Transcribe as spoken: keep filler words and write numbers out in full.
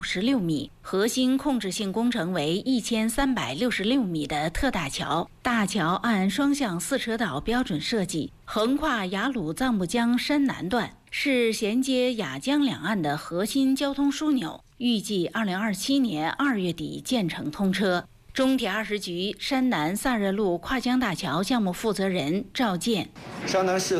十六米，核心控制性工程为一千三百六十六米的特大桥。大桥按双向四车道标准设计，横跨雅鲁藏布江山南段，是衔接雅江两岸的核心交通枢纽。预计二零二七年二月底建成通车。中铁二十局山南萨热路跨江大桥项目负责人赵健： 山南市